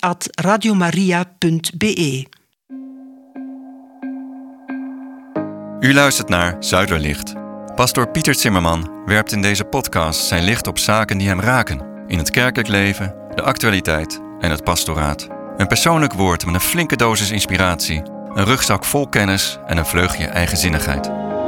podcast@radiomaria.be. U luistert naar Zuiderlicht. Pastoor Pieter Zimmerman werpt in deze podcast zijn licht op zaken die hem raken. In het kerkelijk leven, de actualiteit en het pastoraat. Een persoonlijk woord met een flinke dosis inspiratie. Een rugzak vol kennis en een vleugje eigenzinnigheid.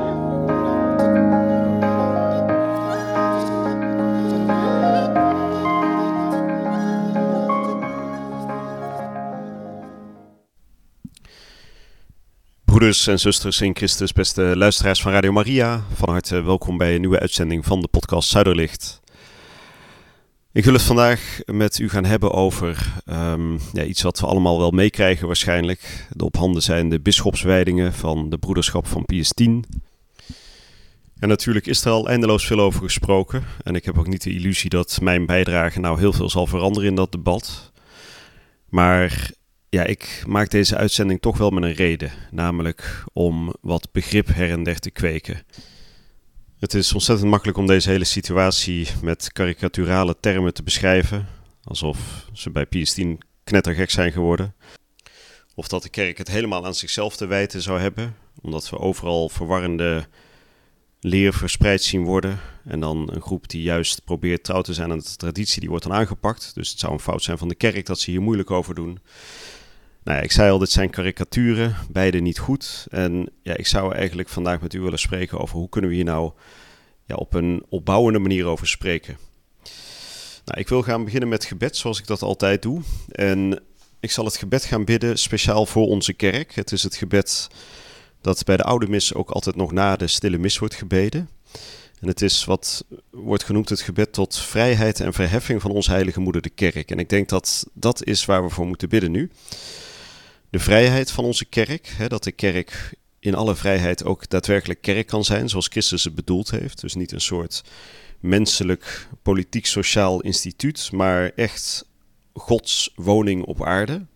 Broeders en zusters in Christus, beste luisteraars van Radio Maria, van harte welkom bij een nieuwe uitzending van de podcast Zuiderlicht. Ik wil het vandaag met u gaan hebben over iets wat we allemaal wel meekrijgen waarschijnlijk. De op handen zijnde bisschopswijdingen van de broederschap van Pius X. En natuurlijk is er al eindeloos veel over gesproken. En ik heb ook niet de illusie dat mijn bijdrage nou heel veel zal veranderen in dat debat. Maar ja, ik maak deze uitzending toch wel met een reden. Namelijk om wat begrip her en der te kweken. Het is ontzettend makkelijk om deze hele situatie met karikaturale termen te beschrijven. Alsof ze bij Pius X knettergek zijn geworden. Of dat de kerk het helemaal aan zichzelf te wijten zou hebben. Omdat we overal verwarrende leer verspreid zien worden. En dan een groep die juist probeert trouw te zijn aan de traditie, die wordt dan aangepakt. Dus het zou een fout zijn van de kerk dat ze hier moeilijk over doen. Nou ja, ik zei al, dit zijn karikaturen, beide niet goed. En ja, ik zou eigenlijk vandaag met u willen spreken over hoe kunnen we hier nou op een opbouwende manier over spreken. Nou, ik wil gaan beginnen met gebed, zoals ik dat altijd doe. En ik zal het gebed gaan bidden speciaal voor onze kerk. Het is het gebed dat bij de oude mis ook altijd nog na de stille mis wordt gebeden. En het is wat wordt genoemd het gebed tot vrijheid en verheffing van onze heilige moeder de kerk. En ik denk dat dat is waar we voor moeten bidden nu. De vrijheid van onze kerk, dat de kerk in alle vrijheid ook daadwerkelijk kerk kan zijn, zoals Christus het bedoeld heeft. Dus niet een soort menselijk, politiek-sociaal instituut, maar echt Gods woning op aarde.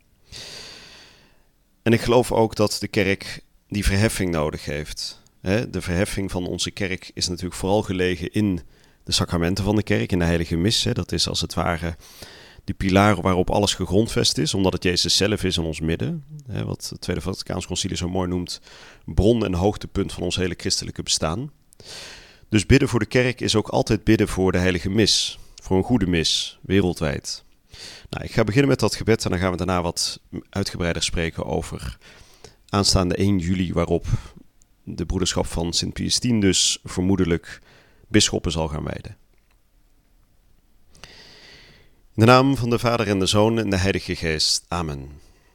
En ik geloof ook dat de kerk die verheffing nodig heeft. De verheffing van onze kerk is natuurlijk vooral gelegen in de sacramenten van de kerk, in de heilige mis. Dat is als het ware de pilaar waarop alles gegrondvest is, omdat het Jezus zelf is in ons midden. Wat het Tweede Vaticaans Concilie zo mooi noemt, bron en hoogtepunt van ons hele christelijke bestaan. Dus bidden voor de kerk is ook altijd bidden voor de heilige mis, voor een goede mis, wereldwijd. Nou, ik ga beginnen met dat gebed en dan gaan we daarna wat uitgebreider spreken over aanstaande 1 juli, waarop de broederschap van Sint Pius X dus vermoedelijk bisschoppen zal gaan wijden. In de naam van de Vader en de Zoon en de Heilige Geest. Amen.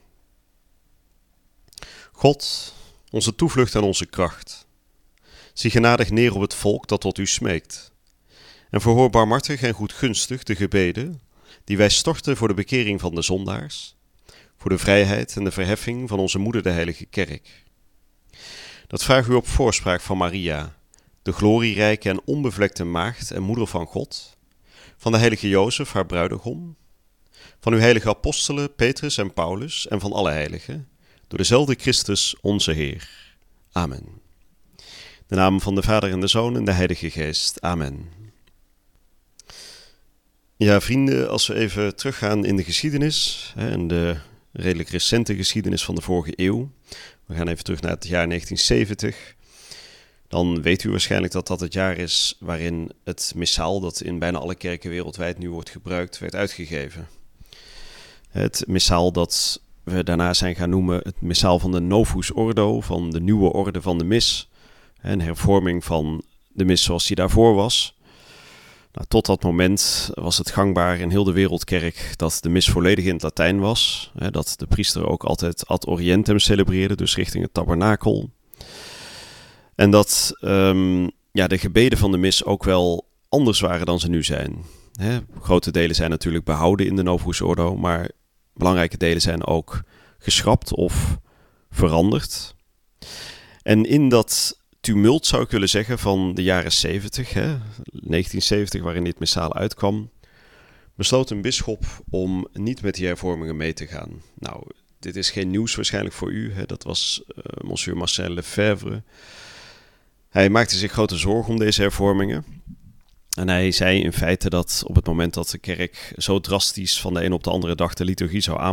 God, onze toevlucht en onze kracht, zie genadig neer op het volk dat tot u smeekt. En verhoor barmhartig en goedgunstig de gebeden die wij storten voor de bekering van de zondaars, voor de vrijheid en de verheffing van onze moeder de Heilige Kerk. Dat vraag u op voorspraak van Maria, de glorierijke en onbevlekte maagd en moeder van God, van de heilige Jozef, haar bruidegom, van uw heilige apostelen Petrus en Paulus en van alle heiligen, door dezelfde Christus onze Heer. Amen. In de naam van de Vader en de Zoon en de Heilige Geest. Amen. Ja, vrienden, als we even teruggaan in de geschiedenis, en de redelijk recente geschiedenis van de vorige eeuw, we gaan even terug naar het jaar 1970... Dan weet u waarschijnlijk dat dat het jaar is waarin het missaal dat in bijna alle kerken wereldwijd nu wordt gebruikt, werd uitgegeven. Het missaal dat we daarna zijn gaan noemen het missaal van de Novus Ordo, van de nieuwe orde van de mis. Een hervorming van de mis zoals die daarvoor was. Nou, tot dat moment was het gangbaar in heel de wereldkerk dat de mis volledig in het Latijn was. Dat de priester ook altijd ad orientem celebreerde, dus richting het tabernakel. En dat de gebeden van de mis ook wel anders waren dan ze nu zijn. Grote delen zijn natuurlijk behouden in de Novus Ordo, maar belangrijke delen zijn ook geschrapt of veranderd. En in dat tumult zou ik willen zeggen van de jaren 70, 1970 waarin dit missaal uitkwam, besloot een bisschop om niet met die hervormingen mee te gaan. Nou, dit is geen nieuws waarschijnlijk voor u. Dat was monsieur Marcel Lefebvre. Hij maakte zich grote zorgen om deze hervormingen. En hij zei in feite dat op het moment dat de kerk zo drastisch van de een op de andere dag de liturgie zou